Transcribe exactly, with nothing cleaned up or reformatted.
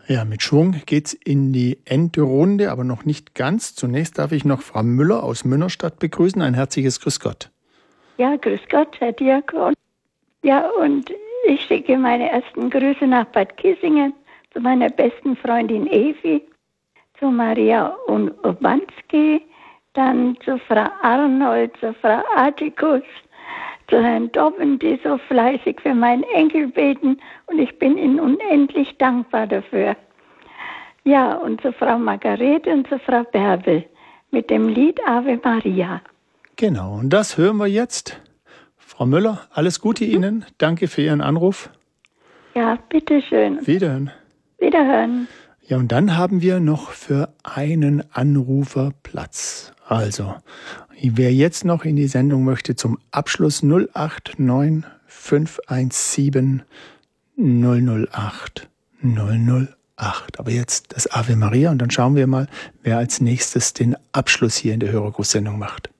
Ja, mit Schwung geht's in die Endrunde, aber noch nicht ganz. Zunächst darf ich noch Frau Müller aus Münnerstadt begrüßen. Ein herzliches Grüß Gott. Ja, grüß Gott, Herr Diakon. Ja, und ich schicke meine ersten Grüße nach Bad Kissingen zu meiner besten Freundin Evi, zu Maria Urbanski, dann zu Frau Arnold, zu Frau Artikus, zu Herrn Dobben, die so fleißig für meinen Enkel beten, und ich bin ihnen unendlich dankbar dafür. Ja, und zu Frau Margarete und zu Frau Bärbel mit dem Lied Ave Maria. Genau, und das hören wir jetzt. Frau Müller, alles Gute Ihnen. Danke für Ihren Anruf. Ja, bitteschön. Wiederhören. Wiederhören. Ja, und dann haben wir noch für einen Anrufer Platz. Also, wer jetzt noch in die Sendung möchte, zum Abschluss null acht neun fünf eins sieben null null acht null null acht. Aber jetzt das Ave Maria und dann schauen wir mal, wer als nächstes den Abschluss hier in der Hörergrußsendung macht.